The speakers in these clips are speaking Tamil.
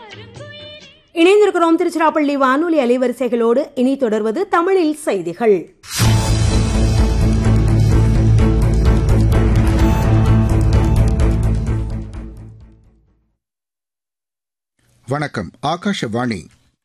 இணைந்திருக்கிறோம் திருச்சிராப்பள்ளி வானொலி அலைவரிசைகளோடு. இனி தொடர்வது தமிழில் செய்திகள். வணக்கம். ஆகாஷவாணி.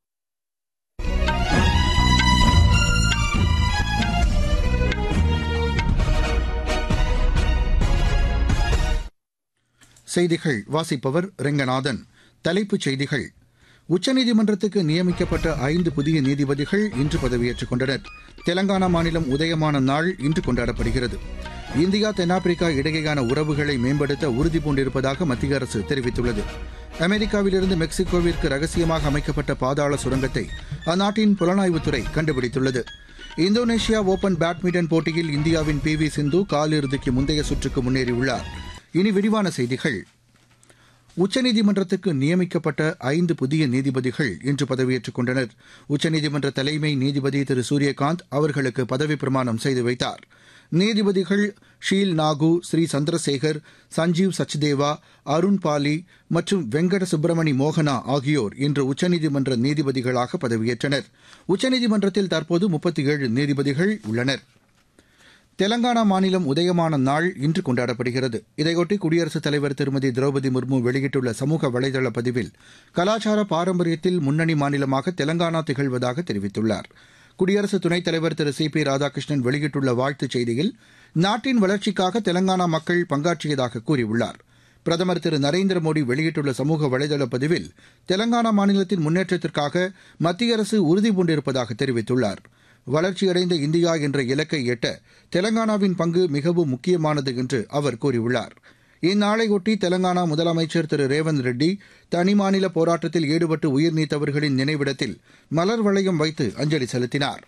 செய்திகள் வாசிப்பவர் ரெங்கநாதன். தலைப்புச் செய்திகள். உச்சநீதிமன்றத்துக்கு நியமிக்கப்பட்ட 5 புதிய நீதிபதிகள் இன்று பதவியேற்றுக் கொண்டனர். தெலங்கானா மாநிலம் உதயமான நாள் இன்று கொண்டாடப்படுகிறது. இந்தியா தென்னாப்பிரிக்கா இடையேயான உறவுகளை மேம்படுத்த உறுதிபூண்டிருப்பதாக மத்திய அரசு தெரிவித்துள்ளது. அமெரிக்காவிலிருந்து மெக்சிகோவிற்கு ரகசியமாக அமைக்கப்பட்ட பாதாள சுரங்கத்தை அந்நாட்டின் புலனாய்வுத்துறை கண்டுபிடித்துள்ளது. இந்தோனேஷியா ஓபன் பேட்மிண்டன் போட்டியில் இந்தியாவின் PV சிந்து காலிறுதிக்கு முந்தைய சுற்றுக்கு முன்னேறியுள்ளார். இனி விரிவான செய்திகள். உச்சநீதிமன்றத்துக்கு நியமிக்கப்பட்ட 5 புதிய நீதிபதிகள் இன்று பதவியேற்றுக் கொண்டனர். உச்சநீதிமன்ற தலைமை நீதிபதி திரு சூரியகாந்த் அவர்களுக்கு பதவிப் பிரமாணம் செய்து வைத்தார். நீதிபதிகள் ஷீல் நாகு, ஸ்ரீ சந்திரசேகர், சஞ்சீவ் சச்தேவா, அருண் பாலி மற்றும் வெங்கட சுப்பிரமணி மோகனா ஆகியோர் இன்று உச்சநீதிமன்ற நீதிபதிகளாக பதவியேற்றனர். உச்சநீதிமன்றத்தில் தற்போது 37 நீதிபதிகள் உள்ளனர். தெலங்கானா மாநிலம் உதயமான நாள் இன்று கொண்டாடப்படுகிறது. இதையொட்டி குடியரசுத் தலைவர் திருமதி திரௌபதி முர்மு வெளியிட்டுள்ள சமூக வலைதள பதிவில் கலாச்சார பாரம்பரியத்தில் முன்னணி மாநிலமாக தெலங்கானா திகழ்வதாக தெரிவித்துள்ளார். குடியரசு துணைத் தலைவர் திரு CP ராதாகிருஷ்ணன் வெளியிட்டுள்ள வாழ்த்துச் செய்தியில் நாட்டின் வளர்ச்சிக்காக தெலங்கானா மக்கள் பங்காற்றியதாக கூறியுள்ளார். பிரதமர் திரு நரேந்திர மோடி வெளியிட்டுள்ள சமூக வலைதள பதிவில் தெலங்கானா மாநிலத்தின் முன்னேற்றத்திற்காக மத்திய அரசு உறுதிபூண்டிருப்பதாக தெரிவித்துள்ளார். வளர்ச்சியடைந்த இந்தியா என்ற இலக்கை எட்ட தெலங்கானாவின் பங்கு மிகவும் முக்கியமானது என்று அவர் கூறியுள்ளார். இந்நாளையொட்டி தெலங்கானா முதலமைச்சர் திரு ரேவந்த் ரெட்டி தனிமாநில போராட்டத்தில் ஈடுபட்டு உயிர் நீத்தவர்களின் நினைவிடத்தில் மலர் வளையம் வைத்து அஞ்சலி செலுத்தினார்.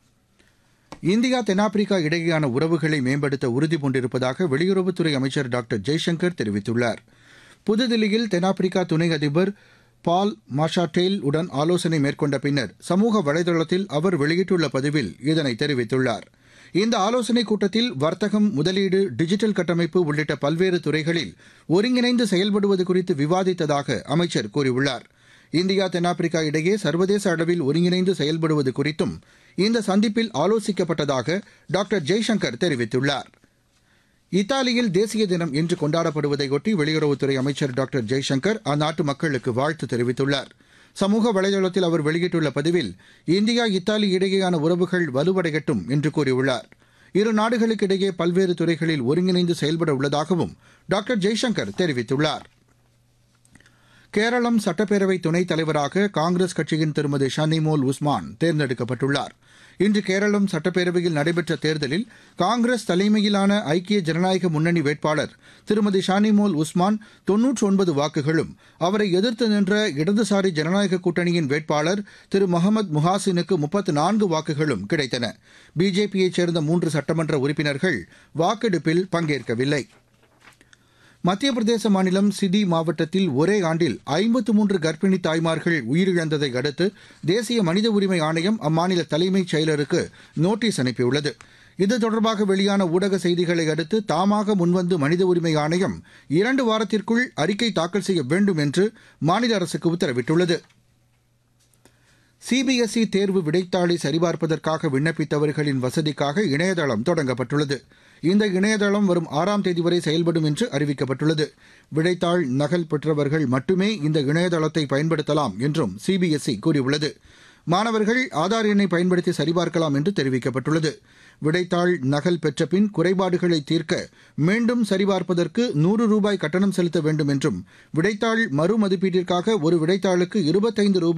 இந்தியா தென்னாப்பிரிக்கா இடையேயான உறவுகளை மேம்படுத்த உறுதிபூண்டிருப்பதாக வெளியுறவுத்துறை அமைச்சர் டாக்டர் ஜெய்சங்கர் தெரிவித்துள்ளார். புதுதில்லியில் தென்னாப்பிரிக்கா துணை அதிபர் பால் மாஷாட்டேல் உடன் ஆலோசனை மேற்கொண்ட பின்னர் சமூக வலைதளத்தில் அவர் வெளியிட்டுள்ள பதிவில் இதனை தெரிவித்துள்ளார். இந்த ஆலோசனைக் கூட்டத்தில் வர்த்தகம், முதலீடு, டிஜிட்டல் கட்டமைப்பு உள்ளிட்ட பல்வேறு துறைகளில் ஒருங்கிணைந்து செயல்படுவது குறித்து விவாதித்ததாக அமைச்சர் கூறியுள்ளார். இந்தியா தென்னாப்பிரிக்கா இடையே சர்வதேச அளவில் ஒருங்கிணைந்து செயல்படுவது குறித்தும் இந்த சந்திப்பில் ஆலோசிக்கப்பட்டதாக டாக்டர் ஜெய்சங்கர் தெரிவித்துள்ளார். இத்தாலியில் தேசிய தினம் இன்று கொண்டாடப்படுவதையொட்டி வெளியுறவுத்துறை அமைச்சர் டாக்டர் ஜெய்சங்கர் அந்நாட்டு மக்களுக்கு வாழ்த்து தெரிவித்துள்ளார். சமூக வலைதளத்தில் அவர் வெளியிட்டுள்ள பதிவில் இந்தியா இத்தாலி இடையேயான உறவுகள் வலுவடையட்டும் என்று கூறியுள்ளார். இரு நாடுகளுக்கு இடையே பல்வேறு துறைகளில் ஒருங்கிணைந்து செயல்பட உள்ளதாகவும் டாக்டர் ஜெய்சங்கர் தெரிவித்துள்ளார். கேரளம் சட்டப்பேரவை துணைத் தலைவராக காங்கிரஸ் கட்சியின் திருமதி ஷனிமோல் உஸ்மான் தேர்ந்தெடுக்கப்பட்டுள்ளார். இன்று கேரளம் சட்டப்பேரவையில் நடைபெற்ற தேர்தலில் காங்கிரஸ் தலைமையிலான ஐக்கிய ஜனநாயக முன்னணி வேட்பாளர் திருமதி ஷானிமோல் உஸ்மான் 99 வாக்குகளும், அவரை எதிர்த்து நின்ற இடதுசாரி ஜனநாயக கூட்டணியின் வேட்பாளர் திரு முகமது முஹாசினுக்கு 34 வாக்குகளும் கிடைத்தன. பிஜேபியைச் சேர்ந்த 3 சட்டமன்ற உறுப்பினர்கள் வாக்கெடுப்பில் பங்கேற்கவில்லை. மத்திய பிரதேச மாநிலம் சிதி மாவட்டத்தில் ஒரே ஆண்டில் 53 கர்ப்பிணி தாய்மார்கள் உயிரிழந்ததை அடுத்து தேசிய மனித உரிமை ஆணையம் அம்மாநில தலைமைச் செயலருக்கு நோட்டீஸ் அனுப்பியுள்ளது. இது தொடர்பாக வெளியான ஊடக செய்திகளை அடுத்து தாமாக முன்வந்து மனித உரிமை ஆணையம் 2 வாரத்திற்குள் அறிக்கை தாக்கல் செய்ய வேண்டும் என்று மாநில அரசுக்கு உத்தரவிட்டுள்ளது. CBSE தேர்வு விடைத்தாளை சரிபார்ப்பதற்காக விண்ணப்பித்தவர்களின் வசதிக்காக இணையதளம் தொடங்கப்பட்டுள்ளது. இந்த இணையதளம் வரும் 6ஆம் தேதி வரை செயல்படும் என்று அறிவிக்கப்பட்டுள்ளது. விடைத்தாள் நகல் பெற்றவர்கள் மட்டுமே இந்த இணையதளத்தை பயன்படுத்தலாம் என்றும் CBSE கூறியுள்ளது. மாணவர்கள் ஆதார் எண்ணை பயன்படுத்தி சரிபார்க்கலாம் என்று தெரிவிக்கப்பட்டுள்ளது. விடைத்தாள் நகல் பெற்ற பின் குறைபாடுகளை தீர்க்க மீண்டும் சரிபார்ப்பதற்கு ₹100 கட்டணம் செலுத்த வேண்டும் என்றும், விடைத்தாள் மறுமதிப்பீட்டிற்காக ஒரு விடைத்தாளுக்கு ₹25